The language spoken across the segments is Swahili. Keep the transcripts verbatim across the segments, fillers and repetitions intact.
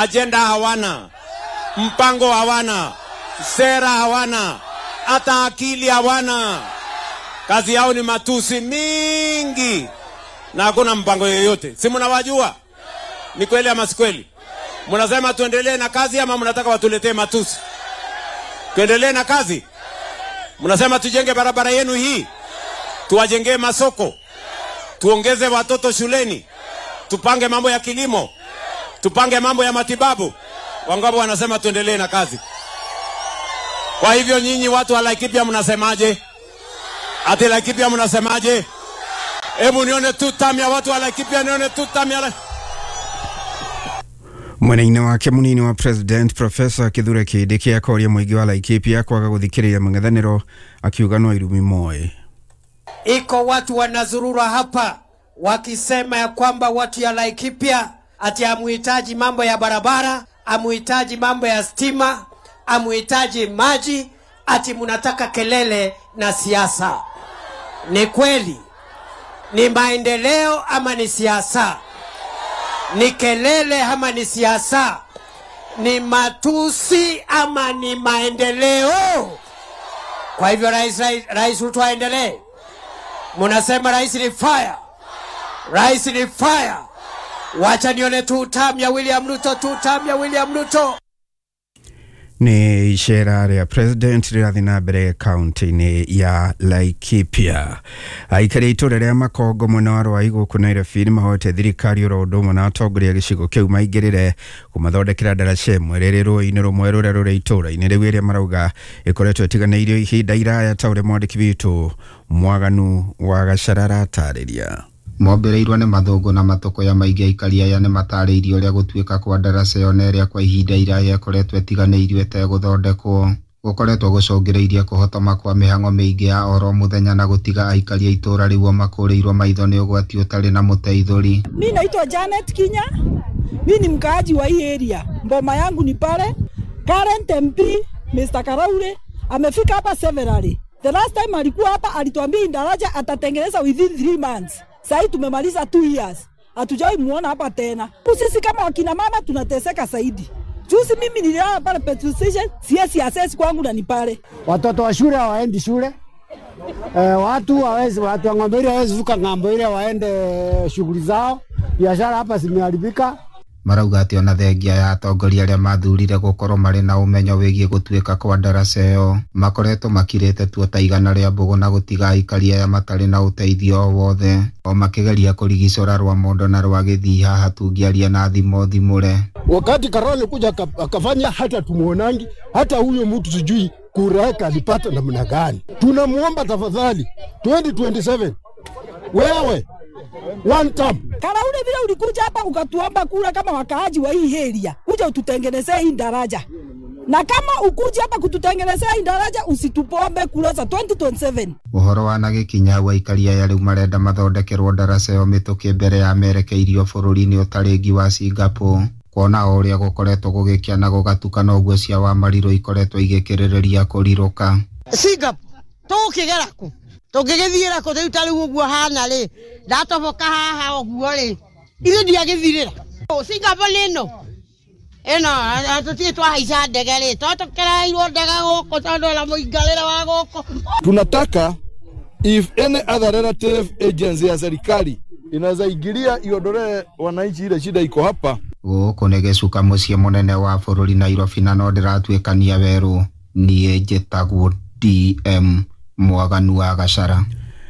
Agenda hawana, mpango hawana, sera hawana, hata akili hawana. Kazi yao ni matusi mingi na hakuna mpango yoyote. Si mnawajua? Ni kweli ama si kweli? Mnasema tuendelee na kazi ama mnataka watuletee matusi? Tuendelee na kazi. Mnasema tujenge barabara yenu hii, tuwajengee masoko, tuongeze watoto shuleni, tupange mambo ya kilimo, tupange mambo ya matibabu. Wangapi wanasema tuendelee na kazi? Kwa hivyo nyinyi watu wa Laikipia mnasemaje? Ati Laikipia mnasemaje? Hebu nione tu tamia watu wa Laikipia, nione tu tamia. Mwenaine wake munini wa President Professor Kithure Kindiki akoria muigi wa Laikipia kwaga guthikiriria mang'ethaniro akiuga no irumi moe. Iko watu wanazurura hapa wakisema ya kwamba watu ya Laikipia ati amuhitaji mambo ya barabara, amuhitaji mambo ya stima, amuhitaji maji, ati munataka kelele na siasa. Ni kweli? Ni maendeleo ama ni siasa? Ni kelele ama ni siasa? Ni matusi ama ni maendeleo? Kwa hivyo rais, rais, rais Ruto aendelee. Munasema rais ni fire. Rais ni fire. Wacha nione tu term ya William Ruto, tu term ya William Ruto. Ni ishera ya President rirathina mbere county-ini ya Laikipia. Aikari itura ria Makongo mwena wa Rwaigu ku Nairobi mahote thirikari ro undu mwana atongoria gicigo kiu maingirire kumathondekera ndaraca imwe riri rũĩ-inĩ rumwe ruria ruri itura-ini riu iria marauga ikoretwo itiganĩirio ihinda iraya ta uria mwandiki witu Mwaganu wa Gacarara atariria. Mobereirwo ni mathungu na matoko ya maingi aikari aya ni matariirio ria gutuika kwa ndaraca yone ria kwa ihinda iraya ikoretwo itiganĩirio ete guthondekwo. Gukoretwo gucũngĩrĩirie kuhotoma kwa mĩhang'o mĩingĩ ya oro muthenya na gutiga aikari a itura riu makũrĩirwo maitho ni ugwati utari na muteithuri. Mimi naitwa Janet Kinya. Mimi ni mkaaji wa hii area. Mboma yangu ni pale. Current M P Mister Karaure amefika hapa severally. The last time alikuwa hapa alituambia daraja atatengeneza within three months. Sasa tumemaliza two years. Hatujai muona hapa tena. Sisi kama wakina mama tunateseka zaidi. Juzi mimi nililala pale petrol station, siasi access kwangu na ni pale. Watoto wa shule hawaendi shule. Eh, watu hawezi watu wa ng'ombe hawezi vuka ng'ambo ile waende shughuli zao. Biashara hapa zimeharibika. Marauga ati ona thengia ya atongoria aria mathurire gukorwo mari na umenyo wigie gutuika kwa ndaraca iyo makoretwo makirite tuo ta igana ria mbugu na gutiga aikari aya matari na uteithio wothe o makigeria kurigicora rwa mondo na rwa githii haha tungiaria na thimo thimure. Wakati Karole kuja akafanya hata tumuonangi hata huyo mtu sijui kureka alipata namna gani. Tunamuomba tafadhali twenty twenty-seven wewe one time. Karaule vile ulikuja hapa ukatuomba kura kama wakaaji wa hii area. Kuja ututengenezee hii daraja. Na kama ukuja hapa kututengenezea hii daraja usitupombe kura za twenty twenty-seven. Uhoro wa nagikinya wa aikari aya riu marenda mathondekerwo ndaraca yo mituki mbere ya merekeirio bururi-ini utaringi wa Singapore. Kuona uria gukoretwo gugikia na gugatukana uguo cia wa mariro ikoretwo igikiriria kuriruka. Singapore tukigera ku tugigithira ko riu tari uguo hana ri ndatoboka haha uguo ri ile ndiagithirira Singapore nino eno atuti twahaica ndege ri twatokerairwo ndege guko tondu la muingalira wa guko. Tunataka if any other relative agency ya serikali inaweza ingilia iondore wananchi ile shida iko hapa. Guko negecuka mucie munene wa bururi Nairobi na no ndiratwikania weru nie njitagwo D M Mwaganu wa Gacara.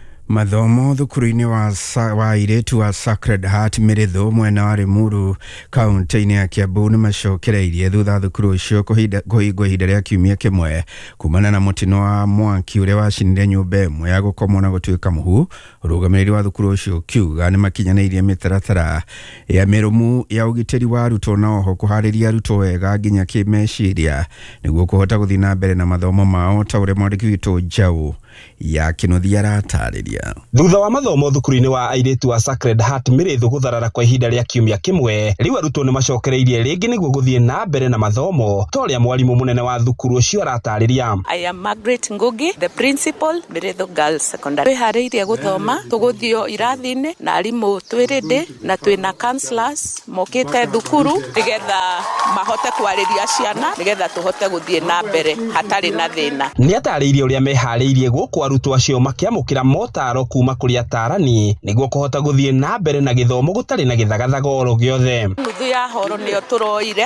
Mathomo thukuru-ini wa, wa iretu wa Sacred Heart Miritho mwena wa Limuru kaunti-ini ya Kiambu ni macokereirie thutha thukuru ucio kuhingwo ihinda ria kiumia kimwe kumana na mutino wa mwaki uria wacinire nyumba imwe ya gukomwo na gutuika muhu. Urugamiriri wa thukuru ucio kiuga ni makinyaneirie mitaratara ya mirumu ya ugitiri wa arutwo na oho kuhariria arutwo wega nginya kimeciria niguo kuhota guthii na mbere na mathomo mao ta uria mwandiki witu Jau ya Kĩnuthia aratarĩria. Thutha wa mathomo thukuru-inĩ wa airĩtu wa Sacred Heart Mĩrĩthũ gũtharara kwa ihinda rĩa kiumia kĩmwe, rĩu arutwo nĩ macokereirie rĩngĩ nĩguo gũthiĩ na mbere na mathomo to ũrĩa mwarimũ mũnene wa thukuru ũcio aratarĩria. I am Margaret Ngugi, the principal, Mĩrĩthũ Girls Secondary. Twĩharĩirie gũthoma, tũgũthio irathi-inĩ na arimũ twĩrĩndĩ na twĩna counselors mokĩte thukuru nĩgetha mahote kwarĩria ciana nĩgetha tũhote gũthiĩ na mbere hatarĩ na thĩna. Nĩ atarĩirie ũrĩa meharĩirie gũkũ arutwo acio makĩamũkĩra motaro kuma kũrĩ atarani nĩguo kũhota gũthiĩ na mbere na gĩthomo gũtarĩ na gĩthagathaga oro gĩothe. Nuthu ya horo nĩyo tũroire,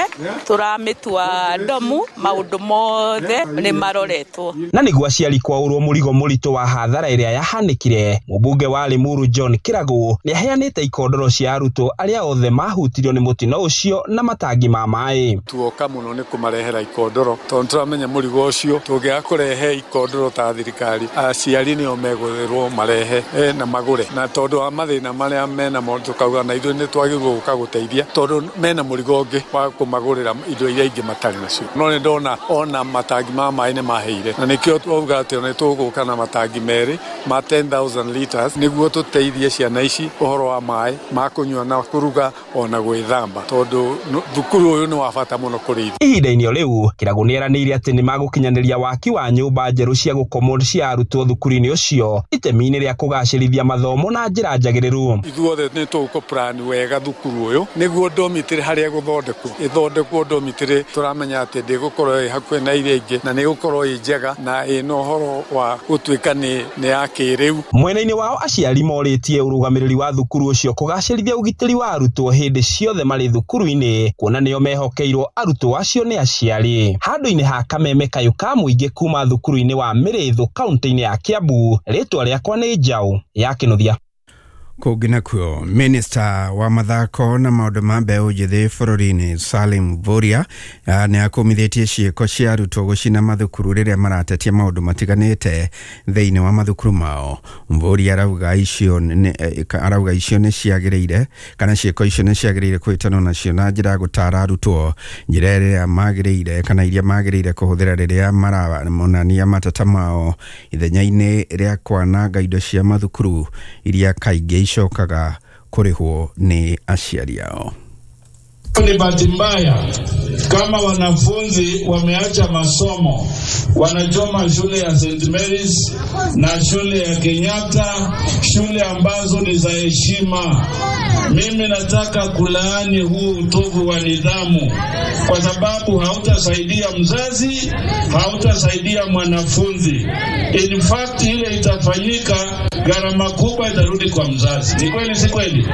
tũramĩtua ndomu, maũndũ mothe nĩ maroretwo. Na nĩguo aciari kwaũrwo mũrigo mũritũ wa hathara ĩrĩa yahanĩkire, mũmbunge wa Limuru John Kĩragũ nĩ aheanĩte ikondoro cia arutwo arĩa othe mahutirio nĩ mũtino ũcio na matangi ma maĩ. Tuoka mũno nĩ kũmarehera ikondoro tondũ tũramenya mũrigo ũcio tũngĩaga kũrehe ikondoro ta thirikari, aciari nĩo megũthĩrwo marehe na magũre, na tondũ wa mathĩna marĩa mena mo tukauga na ithuĩ nĩ twagĩrĩirwo gũka gũteithia tondũ mena mũrigo ũngĩ wa kũmagũrĩra indo iria ingĩ matarĩ nacio. No nĩ ndona ona matangi ma maĩ nĩ maheire, na nĩkĩo twauga atĩ nĩ tũgũka na matangi merĩ ma ten thousand liters nĩguo tũteithie ciana ici ũhoro wa maĩ ma kũnyua na kũruga ona gwĩthamba tondũ thukuru ũyũ nĩ wa bata mũno kũrĩ ithuĩ. Ihinda-inĩ rĩu Kĩragũ nĩ eranĩire atĩ nĩ magũkinyanĩria waki wa nyũmba njerũ cia gũkomwo cia arutwo thukuru-inĩ ũcio itemi-inĩ rĩa kũgacĩrithia mathomo na njĩra njagĩrĩru. Ithuothe nĩ tũgũko plan wega thukuru ũyũ nĩguo dormitory harĩa gũthondekwo ĩthondekwo dormitory tũramenya atĩ ndĩgũkorwo ĩ hakuhĩ na iria ingĩ na nĩ gũkorwo ĩ njega na ĩna ũhoro wa gũtuĩka nĩ ya kĩrĩu. Mwena-inĩ wao aciari morĩtie ũrũgamĩrĩri wa thukuru ũcio kũgacĩrithia ũgitĩri wa arutwo hĩndĩ ciothe marĩ thukuru-inĩ, kuona nĩo mehokeirwo arutwo acio nĩ aciari. Handũ-inĩ ha kameme kayũ ka mũingĩ kuma thukuru-inĩ wa Mĩrĩthũ kaunti-inĩ ya Kiambu, rĩtwa rĩakwa nĩ Njaũ ya Kĩnuthia. Kũngĩ nakuo Minister wa mathako na maũndũ ma mbeũ njĩthĩ bũrũri-inĩ Salim Mvurya nĩ akũmithĩtie ciĩko cia arutwo gũcina mathukuru rĩrĩa maratetia maũndũ matiganĩte thĩinĩ wa mathukuru mao. Mvurya arauga icio arauga icio nĩ ciagĩrĩire kana ciĩko icio nĩ ciagĩrĩire kwĩtanwo nacio na njĩra ya gũtaara arutwo njĩra ĩrĩa magĩrĩire kana iria magĩrĩire kũhũthĩra rĩrĩa maramonania mateta mao ithenya-inĩ rĩa kwananga indo cia mathukuru iria kaingĩ icokaga kurihwo ni aciari yao. Ni bahati mbaya kama wanafunzi wameacha masomo, wanachoma shule ya Saint Mary's na shule ya Kenyatta, shule ambazo ni za heshima. Mimi nataka kulaani huu utovu wa nidhamu kwa sababu hautasaidia mzazi, hautasaidia mwanafunzi. In fact ile itafanyika, gharama kubwa itarudi kwa mzazi. Ni kweli si kweli?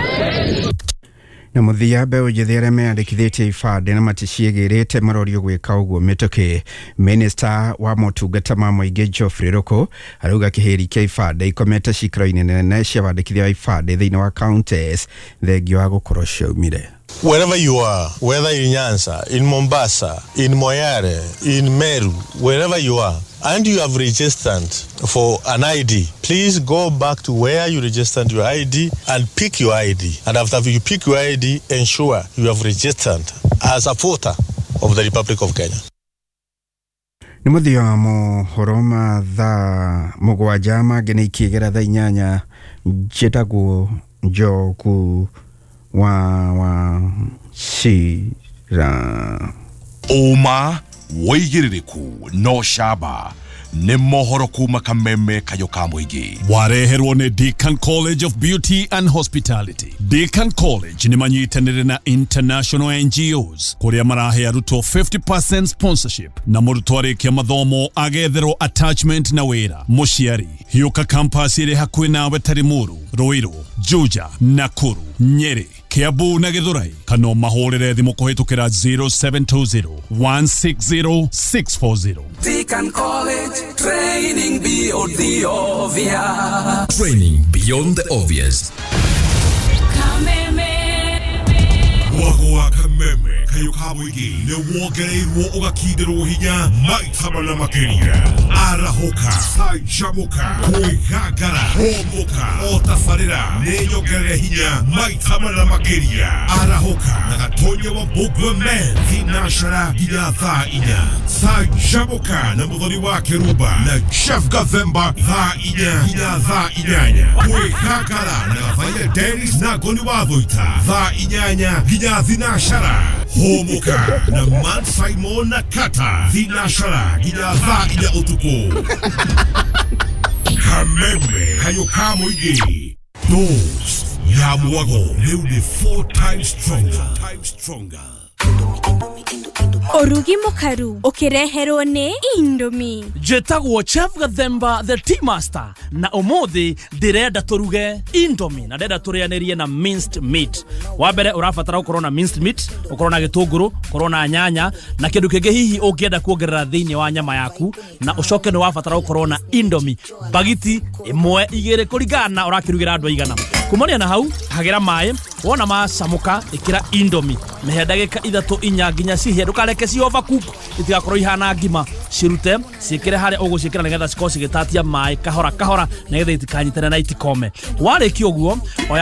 Na muthia mbeũ njĩthĩ arĩa meyandĩkithĩtie ibandĩ na maticiĩgĩrĩte marorio gwĩka ũguo mĩtũkĩ. Minister wa motungata ma mũingĩ Geoffrey Ruku arauga kĩhĩri kĩa ibandĩ ikomete cikaro-inĩ nene cia wandĩkithia wa ibandĩ thĩinĩ wa counties thengia wa gũkorwo ciaumire. Wherever you are, whether in Nyanza, in Mombasa, in Moyale, in Meru, wherever you are, and you have registered for an I D, please go back to where you registered your I D and pick your I D. And after you pick your I D, ensure you have registered as a voter of the Republic of Kenya. Nĩ mũthia wa mohoro ma thaa mũgwanja mangĩ nĩ ikĩgera thaa inyanya njĩtagwo Njogu wa wa Shira. Oma woigĩrĩrĩku no shaba nĩ mohoro kuma kameme kayo ka mũingĩ. Wareherwo nĩ Deakin College of Beauty and Hospitality. Deakin College nĩ manyitanĩire na international N G Os kũrĩa marahe arutwo fifty percent sponsorship na mũrutwo arĩkia mathomo agetherwo attachment na wĩra. Mũciari hiũka campus ĩrĩ hakuhĩ nawe ta Limuru, Ruiru, Juja, Nakuru, Nyeri, Kiambu na Githurai. Kana mahũrĩre thimũ kũhĩtũkĩra zero seven two zero one six zero six four zero. Deakin College, training beyond the obvious. Training beyond the obvious. Kameme. Wagwa Kameme kayo ka muigi ne wongereirwo ugakindirwo hinya maita mana makiria arahoka sajamuka kwigagara homoka otafarira ne nyongerere hinya maita mana makiria arahoka na gatonye wa Bugwe Men thinashara ginya thaa inya sajamuka na muthoni wa Keruba na Chef Gathemba thaa inya ginya thaa inyanya kwigagara na gathaiya Dennis na Goni wa Thoita thaa inyanya ginya thinashara homoka na Man Simon na Kata thinashara ginya thaa inya utuku Kameme kayo ka muigi Dose ya muago leo ni four times stronger times stronger Orugi mukaru ukireherwo ni Indomie. Jetagwo Chef Gathemba the Tea Master na umuthi ndirenda turuge Indomie na ndenda turianerie na minced meat. Wa mbere urabatara ukorwo na minced meat, ukorwo na gitunguru, ukorwo na nyanya na kindu kingi hihi ungienda kuongerera thiini wa nyama yaku na ucoke ni wabatara ukorwo na Indomie bagiti imwe igire kuringana urakirugira andu aigana. Kumania na hau hagira mai wona macamuka ikira Indomie mehe ndagika ithatu inya nginya cihie ndukareke ci overcook itigakorwo ihana ngima cirute cikire haria ugucikira nigetha cikoci gitatia mai kahora kahora nigetha itikanyitana na itikome wariki uguo